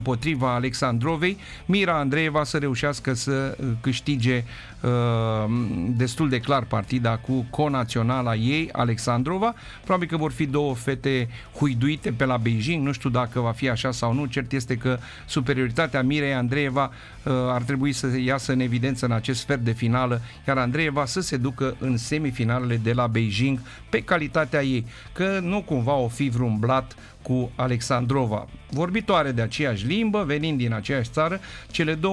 potriva Alexandrovei, Mira Andreeva să reușească să câștige destul de clar partida cu conaționala ei, Alexandrova. Probabil că vor fi două fete huiduite pe la Beijing, nu știu dacă va fi așa sau nu, cert este că superioritatea Mirei Andreeva ar trebui să iasă în evidență în acest sfert de finală, iar Andreeva să se ducă în semifinalele de la Beijing pe calitatea ei, că nu cumva o fi vreun blat cu Alexandrova. Vorbitoare de aceeași limbă, venind din aceeași țară, cele două